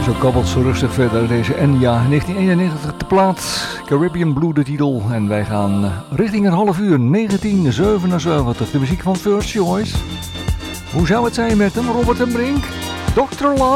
Zo kabbelt zo rustig verder deze Enya, 1991 te plaat, Caribbean Blue de titel. En wij gaan richting een half uur, 1977, de muziek van First Choice. Hoe zou het zijn met hem, Robert en Brink? Dr. Love?